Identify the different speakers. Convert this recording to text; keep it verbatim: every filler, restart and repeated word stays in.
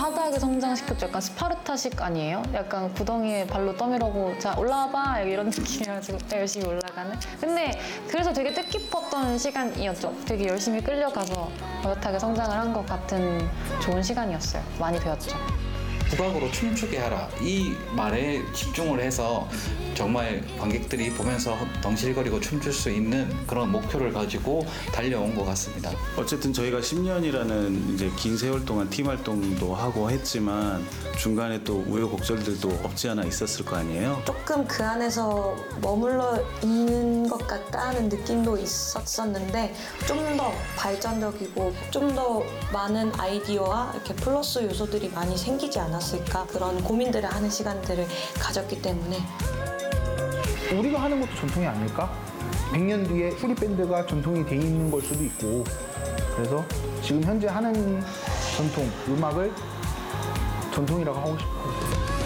Speaker 1: 하드하게 성장시켰죠. 약간 스파르타식 아니에요? 약간 구덩이에 발로 떠밀어고 자 올라와봐 이런 느낌이어가지고 열심히 올라가는. 근데 그래서 되게 뜻깊었던 시간이었죠. 되게 열심히 끌려가서 어엿하게 성장을 한 것 같은 좋은 시간이었어요. 많이 배웠죠.
Speaker 2: 국악으로 춤추게 하라, 이 말에 집중을 해서 정말 관객들이 보면서 덩실거리고 춤출 수 있는 그런 목표를 가지고 달려온 것 같습니다.
Speaker 3: 어쨌든 저희가 십 년이라는 이제 긴 세월 동안 팀 활동도 하고 했지만 중간에 또 우여곡절들도 없지 않아 있었을 거 아니에요?
Speaker 4: 조금 그 안에서 머물러 있는 것 같다는 느낌도 있었었는데 좀 더 발전적이고 좀 더 많은 아이디어와 이렇게 플러스 요소들이 많이 생기지 않았을까, 그런 고민들을 하는 시간들을 가졌기 때문에.
Speaker 5: 우리가 하는 것도 전통이 아닐까? 백 년 뒤에 수리밴드가 전통이 돼 있는 걸 수도 있고, 그래서 지금 현재 하는 전통, 음악을 전통이라고 하고 싶어요.